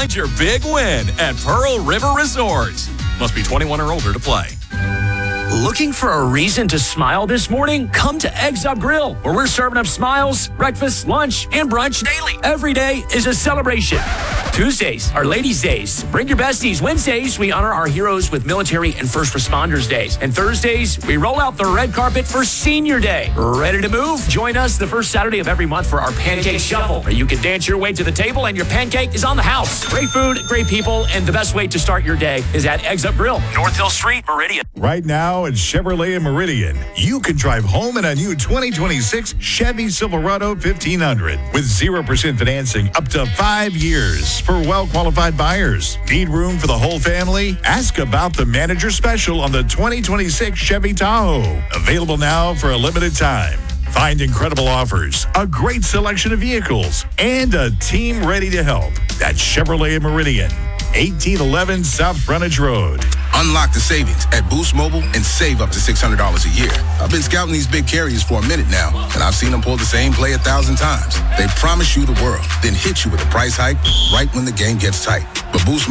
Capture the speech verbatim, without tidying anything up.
Find your big win at Pearl River Resort. Must be twenty-one or older to play. Looking for a reason to smile this morning? Come to Eggs Up Grill, where we're serving up smiles, breakfast, lunch, and brunch daily. Every day is a celebration. Tuesdays are Ladies' Days. Bring your besties. Wednesdays, we honor our heroes with military and first responders days. And Thursdays, we roll out the red carpet for Senior Day. Ready to move? Join us the first Saturday of every month for our Pancake Shuffle, where you can dance your way to the table and your pancake is on the house. Great food, great people, and the best way to start your day is at Eggs Up Grill, North Hill Street, Meridian. Right now at Chevrolet in Meridian, you can drive home in a new twenty twenty-six Chevy Silverado fifteen hundred with zero percent financing up to five years for well-qualified buyers. Need room for the whole family? Ask about the manager special on the twenty twenty-six Chevy Tahoe. Available now for a limited time. Find incredible offers, a great selection of vehicles, and a team ready to help. That's Chevrolet in Meridian, eighteen eleven South Frontage Road. Unlock the savings at Boost Mobile and save up to six hundred dollars a year. I've been scouting these big carriers for a minute now, and I've seen them pull the same play a thousand times. They promise you the world, then hit you with a price hike right when the game gets tight. But Boost